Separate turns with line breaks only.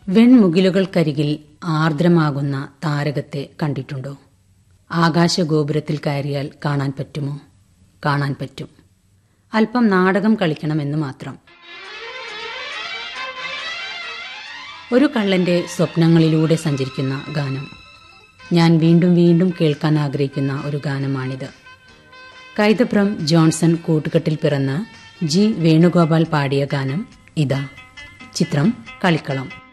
വെൺമുകിലുകൾക്കരികിൽ ആർദ്രമാകുന്ന താരകത്തെ കണ്ടിട്ടുണ്ടോ? ആകാശഗോപുരത്തിൽ കയറിയാൽ കാണാൻ പറ്റുമോ? കാണാൻ പറ്റും. അല്പം നാടകം കളിക്കണമെന്ന് മാത്രം. ഒരു കള്ളന്റെ സ്വപ്നങ്ങളിലൂടെ സഞ്ചരിക്കുന്ന ഗാനം. ഞാൻ വീണ്ടും വീണ്ടും കേൾക്കാൻ ആഗ്രഹിക്കുന്ന ഒരു ഗാനമാണിത്. കൈതപ്രം ജോൺസൺ കൂട്ടുകെട്ടിൽ പിറന്ന് ജി വേണുഗോപാൽ പാടിയ ഗാനം ഇതാ. ചിത്രം കളിക്കളം.